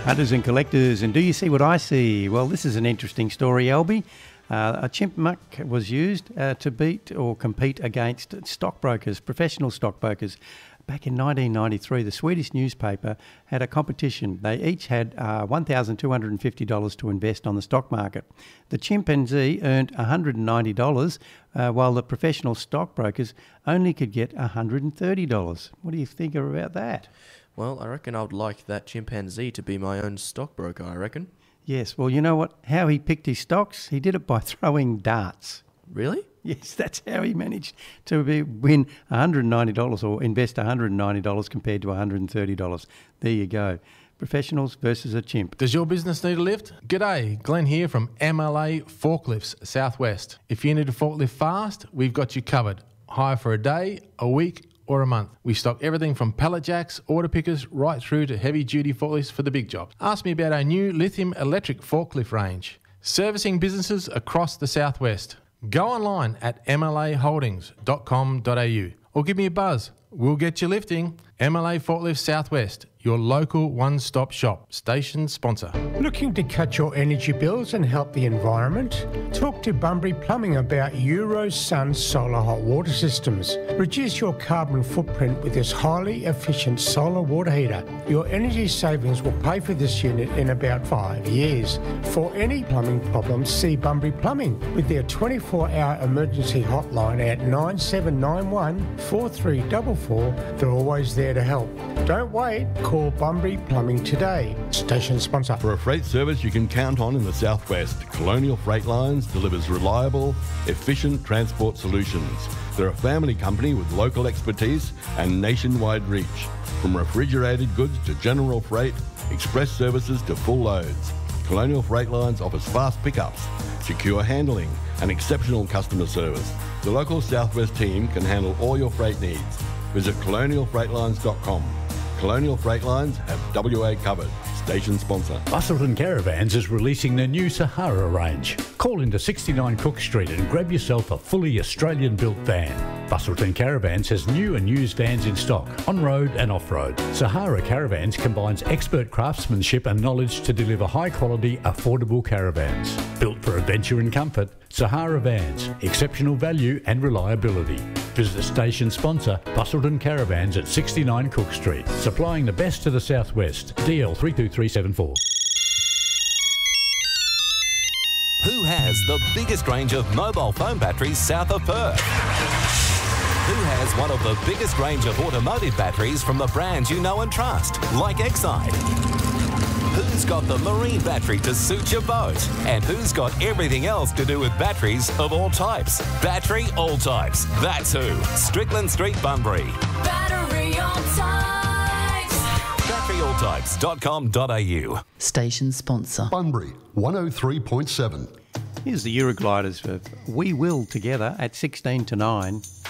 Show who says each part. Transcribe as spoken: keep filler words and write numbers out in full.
Speaker 1: Hunters and collectors, and do you see what I see? Well, this is an interesting story, Albie. Uh, a chimp muck was used uh, to beat or compete against stockbrokers, professional stockbrokers. Back in nineteen ninety-three, the Swedish newspaper had a competition. They each had uh, one thousand two hundred fifty dollars to invest on the stock market. The chimpanzee earned one hundred ninety dollars, uh, while the professional stockbrokers only could get one hundred thirty dollars. What do you think about that?
Speaker 2: Well, I reckon I would like that chimpanzee to be my own stockbroker, I reckon.
Speaker 1: Yes, well, you know what? How he picked his stocks? He did it by throwing darts.
Speaker 2: Really?
Speaker 1: Yes, that's how he managed to be, win one hundred ninety dollars or invest one hundred ninety dollars compared to one hundred thirty dollars. There you go. Professionals versus a chimp.
Speaker 3: Does your business need a lift? G'day, Glenn here from M L A Forklifts Southwest. If you need a forklift fast, we've got you covered. Hire for a day, a week, or a month. We stock everything from pallet jacks, order pickers, right through to heavy-duty forklifts for the big jobs. Ask me about our new lithium electric forklift range. Servicing businesses across the Southwest. Go online at m l a holdings dot com dot a u or give me a buzz. We'll get you lifting. M L A Forklifts Southwest, your local one-stop shop. Station sponsor.
Speaker 4: Looking to cut your energy bills and help the environment? Talk to Bunbury Plumbing about Eurosun solar hot water systems. Reduce your carbon footprint with this highly efficient solar water heater. Your energy savings will pay for this unit in about five years. For any plumbing problems, see Bunbury Plumbing with their twenty-four hour emergency hotline at nine seven nine one, four three four four. They're always there to help. Don't wait. Call Bunbury Plumbing today. Station sponsor.
Speaker 5: For a freight service you can count on in the Southwest, Colonial Freight Lines delivers reliable, efficient transport solutions. They're a family company with local expertise and nationwide reach. From refrigerated goods to general freight, express services to full loads, Colonial Freight Lines offers fast pickups, secure handling and exceptional customer service. The local Southwest team can handle all your freight needs. Visit colonial freight lines dot com. Colonial Freight Lines have W A covered. Station sponsor.
Speaker 6: Busselton Caravans is releasing their new Sahara range. Call into sixty-nine Cook Street and grab yourself a fully Australian-built van. Busselton Caravans has new and used vans in stock, on-road and off-road. Sahara Caravans combines expert craftsmanship and knowledge to deliver high-quality, affordable caravans. Built for adventure and comfort, Sahara Vans, exceptional value and reliability. Visit the station sponsor, Busselton Caravans at sixty-nine Cook Street, supplying the best to the Southwest. D L three two three seven four.
Speaker 7: Who has the biggest range of mobile phone batteries south of Perth? Who has one of the biggest range of automotive batteries from the brands you know and trust, like Exide? Who's got the marine battery to suit your boat? And who's got everything else to do with batteries of all types? Battery All Types. That's who. Strickland Street, Bunbury.
Speaker 8: Battery All Types.
Speaker 7: battery all types dot com dot a u.
Speaker 9: Station sponsor.
Speaker 10: Bunbury, one oh three point seven.
Speaker 1: Here's the Eurogliders for We Will Together at sixteen to nine.